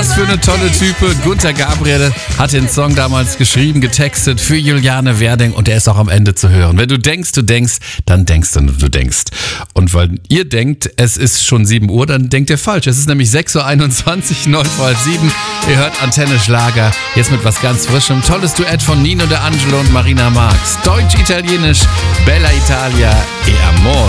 Was für eine tolle Type. Gunter Gabriel hat den Song damals geschrieben, getextet für Juliane Werding und der ist auch am Ende zu hören. Wenn du denkst, dann denkst du denkst. Und weil ihr denkt, es ist schon 7 Uhr, dann denkt ihr falsch. Es ist nämlich 6.21 Uhr, 9 vor halb 7. Ihr hört Antenne Schlager, jetzt mit was ganz Frischem. Tolles Duett von Nino De Angelo und Marina Marx. Deutsch-Italienisch, Bella Italia e Amore.